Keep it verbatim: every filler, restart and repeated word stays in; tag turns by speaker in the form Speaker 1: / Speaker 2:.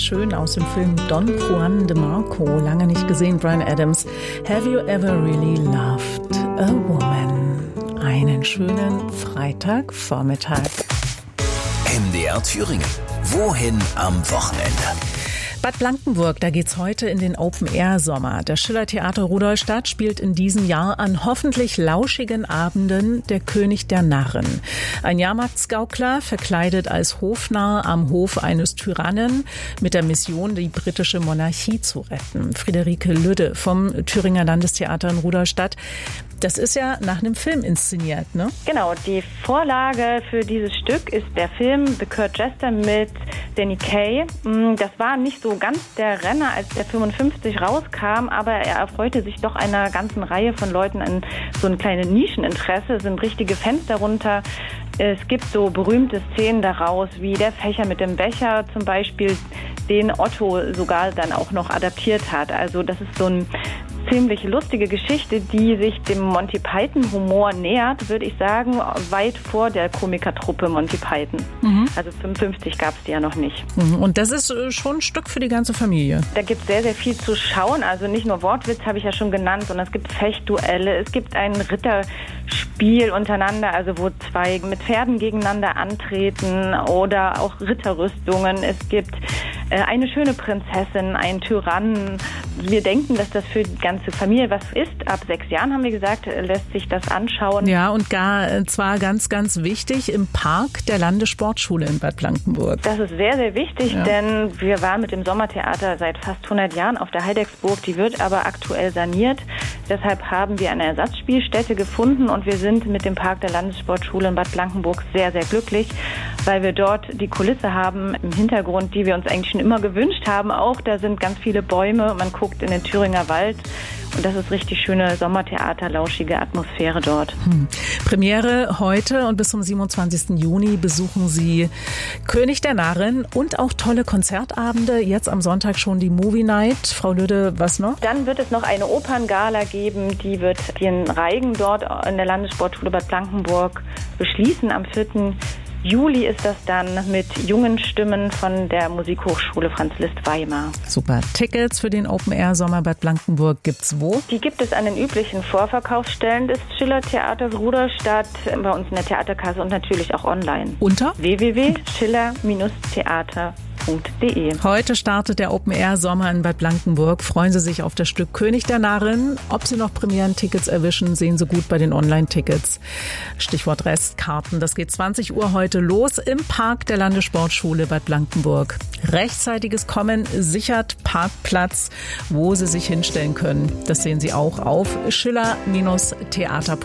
Speaker 1: schön aus dem Film Don Juan de Marco. Lange nicht gesehen, Bryan Adams. Have you ever really loved a woman? Einen schönen Freitagvormittag.
Speaker 2: M D R Thüringen. Wohin am Wochenende?
Speaker 1: Bad Blankenburg, da geht's heute in den Open-Air-Sommer. Das Schillertheater Rudolstadt spielt in diesem Jahr an hoffentlich lauschigen Abenden Der König der Narren. Ein Jahrmarktsgaukler, verkleidet als Hofnarr am Hof eines Tyrannen, mit der Mission, die britische Monarchie zu retten. Friederike Lüdde vom Thüringer Landestheater in Rudolstadt. Das ist ja nach einem Film inszeniert, ne?
Speaker 3: Genau, die Vorlage für dieses Stück ist der Film The Kurt Jester mit Danny Kaye. Das war nicht so ganz der Renner, als der fünfundfünfzig rauskam, aber er erfreute sich doch einer ganzen Reihe von Leuten an so ein kleines Nischeninteresse, es sind richtige Fans darunter. Es gibt so berühmte Szenen daraus, wie der Fächer mit dem Becher zum Beispiel, den Otto sogar dann auch noch adaptiert hat. Also das ist so ein ziemlich lustige Geschichte, die sich dem Monty Python Humor nähert, würde ich sagen, weit vor der Komikertruppe Monty Python. Mhm. Also fünfundfünfzig gab es die ja noch nicht.
Speaker 1: Und das ist schon ein Stück für die ganze Familie.
Speaker 3: Da gibt es sehr, sehr viel zu schauen. Also nicht nur Wortwitz, habe ich ja schon genannt, sondern es gibt Fechtduelle, es gibt ein Ritterspiel untereinander, also wo zwei mit Pferden gegeneinander antreten oder auch Ritterrüstungen. Es gibt äh, eine schöne Prinzessin, einen Tyrannen. Wir denken, dass das für die ganze Familie was ist. Ab sechs Jahren, haben wir gesagt, lässt sich das anschauen.
Speaker 1: Ja, und gar zwar ganz, ganz wichtig, im Park der Landessportschule in Bad Blankenburg.
Speaker 3: Das ist sehr, sehr wichtig, ja. Denn wir waren mit dem Sommertheater seit fast hundert Jahren auf der Heidecksburg. Die wird aber aktuell saniert. Deshalb haben wir eine Ersatzspielstätte gefunden und wir sind mit dem Park der Landessportschule in Bad Blankenburg sehr, sehr glücklich, weil wir dort die Kulisse haben im Hintergrund, die wir uns eigentlich schon immer gewünscht haben. Auch da sind ganz viele Bäume. Man guckt in den Thüringer Wald. Und das ist richtig schöne Sommertheater, lauschige Atmosphäre dort.
Speaker 1: Hm. Premiere heute und bis zum siebenundzwanzigsten Juni besuchen Sie König der Narren und auch tolle Konzertabende. Jetzt am Sonntag schon die Movie Night. Frau Lüdde, was noch?
Speaker 3: Dann wird es noch eine Operngala geben. Die wird den Reigen dort in der Landessportschule Bad Blankenburg beschließen. Am vierten Juli ist das dann mit jungen Stimmen von der Musikhochschule Franz Liszt Weimar.
Speaker 1: Super. Tickets für den Open-Air-Sommer Bad Blankenburg gibt's wo?
Speaker 3: Die gibt es an den üblichen Vorverkaufsstellen des Schillertheaters Rudolstadt, bei uns in der Theaterkasse und natürlich auch online.
Speaker 1: Unter?
Speaker 3: w w w punkt schiller theater punkt de.
Speaker 1: Heute startet der Open-Air-Sommer in Bad Blankenburg. Freuen Sie sich auf das Stück König der Narren. Ob Sie noch Premieren-Tickets erwischen, sehen Sie gut bei den Online-Tickets. Stichwort Restkarten. Das geht zwanzig Uhr heute los im Park der Landessportschule Bad Blankenburg. Rechtzeitiges Kommen sichert Parkplatz, wo Sie sich hinstellen können. Das sehen Sie auch auf schiller Theater.